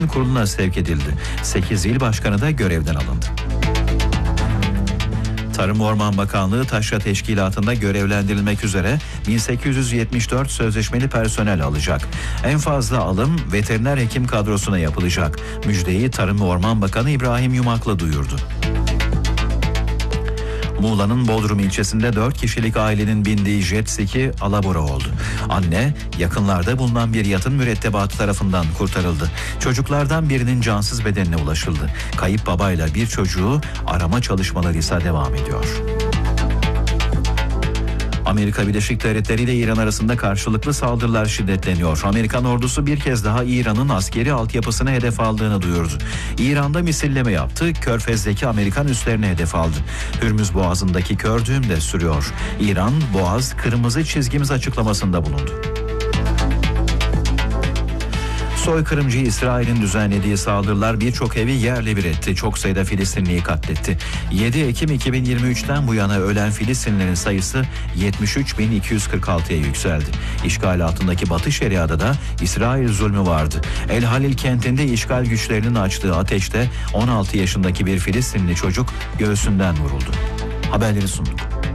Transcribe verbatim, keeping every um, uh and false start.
Kurulu'na sevk edildi. sekiz il başkanı da görevden alındı. Tarım ve Orman Bakanlığı Taşra Teşkilatı'nda görevlendirilmek üzere bin sekiz yüz yetmiş dört sözleşmeli personel alacak. En fazla alım veteriner hekim kadrosuna yapılacak. Müjdeyi Tarım ve Orman Bakanı İbrahim Yumaklı duyurdu. Muğla'nın Bodrum ilçesinde dört kişilik ailenin bindiği jet ski alabora oldu. Anne yakınlarda bulunan bir yatın mürettebatı tarafından kurtarıldı. Çocuklardan birinin cansız bedenine ulaşıldı. Kayıp babayla bir çocuğu arama çalışmaları ise devam ediyor. Amerika Birleşik Devletleri ile İran arasında karşılıklı saldırılar şiddetleniyor. Amerikan ordusu bir kez daha İran'ın askeri altyapısını hedef aldığını duyurdu. İran'da misilleme yaptı, Körfez'deki Amerikan üslerini hedef aldı. Hürmüz Boğazı'ndaki kör düğüm de sürüyor. İran, Boğaz, kırmızı çizgimiz açıklamasında bulundu. Soykırımcı İsrail'in düzenlediği saldırılar birçok evi yerle bir etti. Çok sayıda Filistinliyi katletti. yedi Ekim iki bin yirmi üçten bu yana ölen Filistinlilerin sayısı yetmiş üç bin iki yüz kırk altıya yükseldi. İşgal altındaki Batı Şeria'da da İsrail zulmü vardı. El Halil kentinde işgal güçlerinin açtığı ateşte on altı yaşındaki bir Filistinli çocuk göğsünden vuruldu. Haberleri sunduk.